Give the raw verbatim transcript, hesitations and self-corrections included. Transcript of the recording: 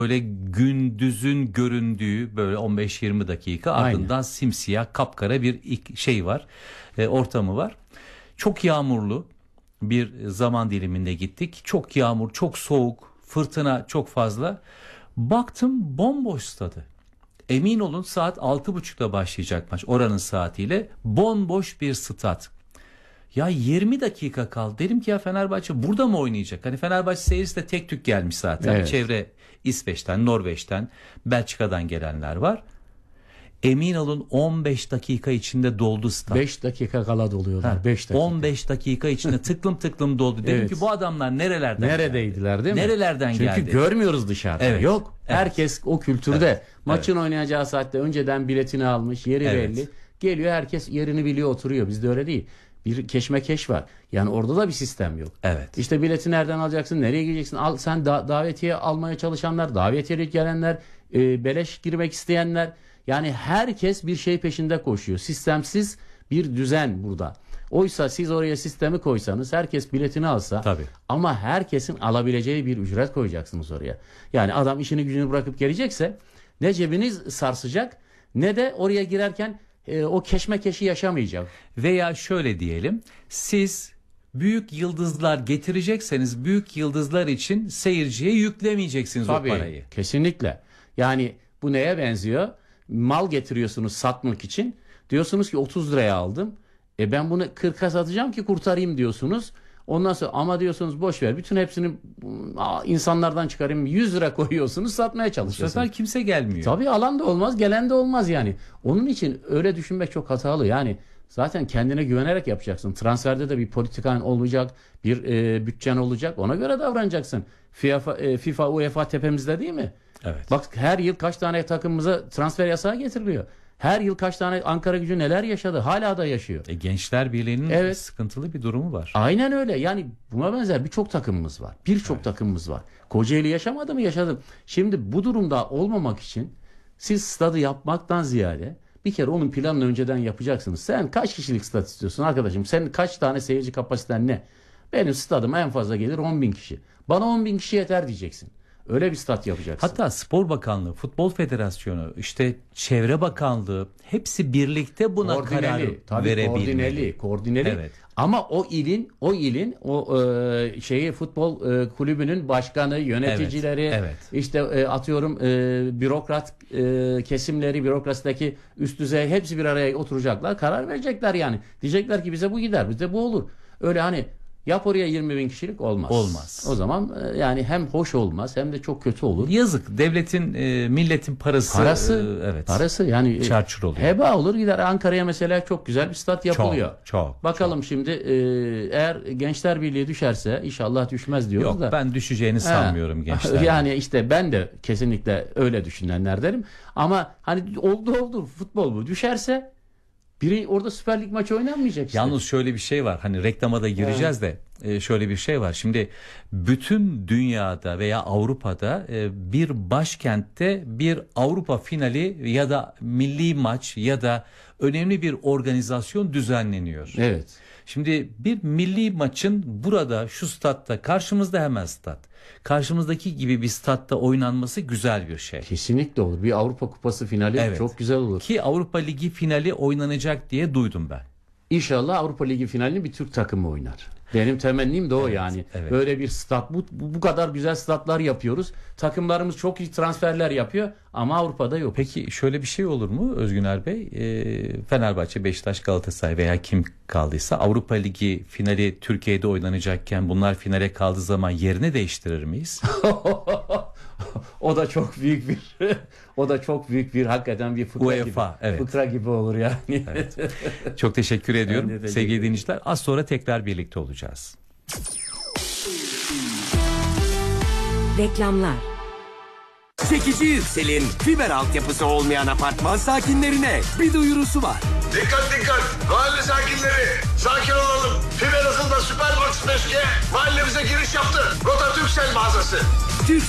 Böyle gündüzün göründüğü böyle on beş yirmi dakika, ardından aynen, simsiyah kapkara bir şey var, e, ortamı var. Çok yağmurlu bir zaman diliminde gittik. Çok yağmur, çok soğuk, fırtına çok fazla. Baktım bomboş stadı. Emin olun saat altı buçukta başlayacak maç oranın saatiyle. Bomboş bir stat. Ya yirmi dakika kaldı. Dedim ki ya Fenerbahçe burada mı oynayacak? Hani Fenerbahçe seyircisi de tek tük gelmiş zaten. Evet. Çevre İsveç'ten, Norveç'ten, Belçika'dan gelenler var. Emin olun on beş dakika içinde doldu stat. beş dakika kala doluyorlar. beş dakika. on beş dakika içinde tıklım tıklım doldu. Dedim evet, ki bu adamlar nerelerden Neredeydiler geldi? Değil mi? Nerelerden Çünkü geldi? Çünkü görmüyoruz dışarıda. Evet. Yok. Evet. Herkes o kültürde. Evet. Maçın evet, oynayacağı saatte önceden biletini almış. Yeri evet, belli. Geliyor, herkes yerini biliyor, oturuyor. Bizde öyle değil. Bir keşmekeş var. Yani orada da bir sistem yok. Evet. İşte bileti nereden alacaksın? Nereye gideceksin? Al, sen da, davetiye almaya çalışanlar, davetiyelik gelenler, e, beleş girmek isteyenler. Yani herkes bir şey peşinde koşuyor. Sistemsiz bir düzen burada. Oysa siz oraya sistemi koysanız, herkes biletini alsa, tabii, ama herkesin alabileceği bir ücret koyacaksınız oraya. Yani adam işini gücünü bırakıp gelecekse ne cebiniz sarsacak ne de oraya girerken e, o keşmekeşi yaşamayacak. Veya şöyle diyelim, siz büyük yıldızlar getirecekseniz büyük yıldızlar için seyirciye yüklemeyeceksiniz tabii, o parayı. Kesinlikle. Yani bu neye benziyor? Mal getiriyorsunuz satmak için. Diyorsunuz ki otuz liraya aldım. E ben bunu kırka satacağım ki kurtarayım diyorsunuz. Ondan sonra ama diyorsunuz boş ver. Bütün hepsini insanlardan çıkarayım. yüz lira koyuyorsunuz, satmaya çalışıyorsunuz. Bu sefer kimse gelmiyor. Tabii alan da olmaz, gelen de olmaz yani. Onun için öyle düşünmek çok hatalı. Yani zaten kendine güvenerek yapacaksın. Transferde de bir politikan olacak, bir e, bütçen olacak. Ona göre davranacaksın. FIFA, e, FIFA UEFA tepemizde değil mi? Evet. Bak her yıl kaç tane takımımıza transfer yasağı getiriliyor. Her yıl kaç tane Ankaragücü neler yaşadı, hala da yaşıyor. E, Gençler Birliği'nin evet, sıkıntılı bir durumu var. Aynen öyle. Yani buna benzer birçok takımımız var. Birçok evet, takımımız var. Kocaeli yaşamadı mı? Yaşadım. Şimdi bu durumda olmamak için siz stadı yapmaktan ziyade bir kere onun planını önceden yapacaksınız. Sen kaç kişilik stat istiyorsun arkadaşım? Senin kaç tane seyirci kapasiten ne? Benim stadıma en fazla gelir on bin kişi. Bana on bin kişi yeter diyeceksin. Öyle bir stat yapacaksın. Hatta Spor Bakanlığı, Futbol Federasyonu, işte Çevre Bakanlığı hepsi birlikte buna koordineli, karar verebilmeli. Koordineli, koordineli. Evet. Ama o ilin, o ilin, o e, şeyi futbol e, kulübünün başkanı, yöneticileri, evet, evet, işte e, atıyorum e, bürokrat e, kesimleri, bürokrasideki üst düzey hepsi bir araya oturacaklar, karar verecekler yani. Diyecekler ki bize bu gider, bize bu olur. Öyle hani yap oraya yirmi bin kişilik olmaz. Olmaz. O zaman yani hem hoş olmaz hem de çok kötü olur. Yazık. Devletin, e, milletin parası. Parası. E, evet. Parası yani. Çarçur oluyor. Heba olur gider. Ankara'ya mesela çok güzel bir stat yapılıyor. Çok. çok Bakalım çok. şimdi e, eğer Gençler Birliği düşerse, inşallah düşmez diyoruz Yok, da. Yok ben düşeceğini He. sanmıyorum Gençler. Yani işte ben de kesinlikle öyle düşünenlerdenim. Ama hani oldu oldu futbol bu. Düşerse biri orada Süper Lig maçı oynanmayacak işte. Yalnız şöyle bir şey var. Hani reklama da gireceğiz evet, de şöyle bir şey var. Şimdi bütün dünyada veya Avrupa'da bir başkentte bir Avrupa finali ya da milli maç ya da önemli bir organizasyon düzenleniyor. Evet. Şimdi bir milli maçın burada şu statta, karşımızda hemen stat, karşımızdaki gibi bir statta oynanması güzel bir şey. Kesinlikle olur. Bir Avrupa Kupası finali evet, çok güzel olur. Ki Avrupa Ligi finali oynanacak diye duydum ben. İnşallah Avrupa Ligi finalini bir Türk takımı oynar. Benim temennim de o evet, yani. Evet. Böyle bir stat, bu, bu kadar güzel statlar yapıyoruz. Takımlarımız çok iyi transferler yapıyor ama Avrupa'da yok. Peki şöyle bir şey olur mu Özgüner Bey? E, Fenerbahçe, Beşiktaş, Galatasaray veya kim kaldıysa Avrupa Ligi finali Türkiye'de oynanacakken bunlar finale kaldığı zaman yerini değiştirir miyiz? O da çok büyük bir o da çok büyük bir hakikaten bir fıkra UEFA, gibi. Evet. Fıkra gibi olur yani. Evet. Çok teşekkür ediyorum sevgili dinleyiciler. Az sonra tekrar birlikte olacağız. Reklamlar. Çekici Yüksel'in fiber altyapısı olmayan apartman sakinlerine bir duyurusu var. Dikkat dikkat! Mahalle sakinleri! Sakin olalım! Fiber hızında Süperbox beş G mahallemize giriş yaptı. Rota Türksel mağazası. Türk